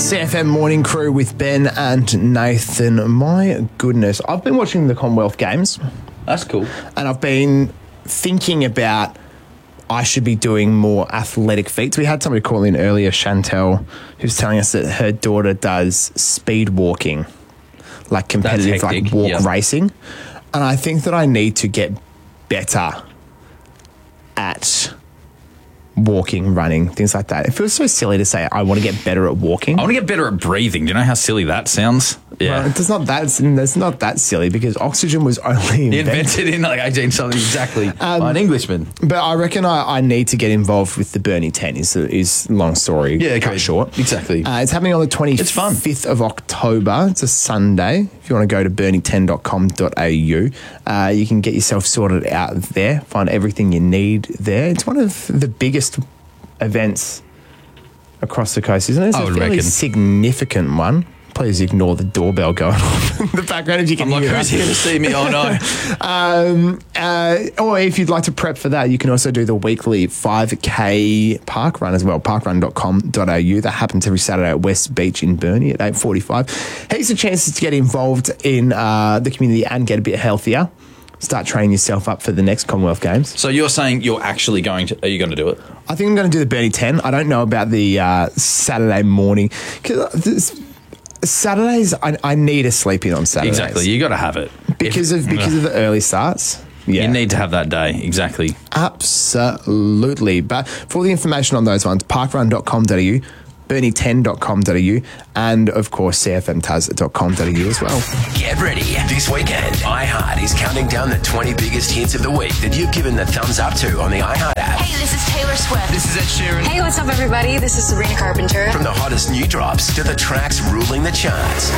CFM Morning Crew with Ben and Nathan. My goodness, I've been watching the Commonwealth Games. That's cool. And I've been thinking about I should be doing more athletic feats. We had somebody call in earlier, Chantel, who's telling us that her daughter does speed walking, like competitive, like walk racing. And I think that I need to get better at walking, running, things like that. It feels so silly to say I want to get better at walking. I want to get better at breathing. Do you know how silly that sounds? Yeah. Well, it's not that silly because oxygen was only invented in like 18 something exactly by an Englishman. But I reckon I need to get involved with the Bernie 10 is long story cut short. Exactly. It's happening on the 25th of October. It's a Sunday. If you want to go to bernie10.com.au, you can get yourself sorted out there, find everything you need there. It's one of the biggest events across the coast, isn't it? It's a fairly significant one. Please ignore the doorbell going on in the background if you can hear who's here to see me? Oh, no. Or if you'd like to prep for that, you can also do the weekly 5K park run as well, parkrun.com.au. That happens every Saturday at West Beach in Burnie at 8:45. Heaps of chances to get involved in the community and get a bit healthier. Start training yourself up for the next Commonwealth Games. So you're saying you're actually going to... Are you going to do it? I think I'm going to do the Bernie 10. I don't know about the Saturday morning. Because Saturdays, I need a sleep in on Saturdays. Exactly. You got to have it. Because of the early starts. Yeah. You need to have that day. Exactly. Absolutely. But for all the information on those ones, parkrun.com.au, bernie10.com.au, and of course cfmtaz.com.au as well. Get ready. This weekend, iHeart is counting down the 20 biggest hits of the week that you've given the thumbs up to on the iHeart app. Hey, this is Taylor Swift. This is Ed Sheeran. Hey, what's up, everybody? This is Sabrina Carpenter. From the hottest new drops to the tracks ruling the charts.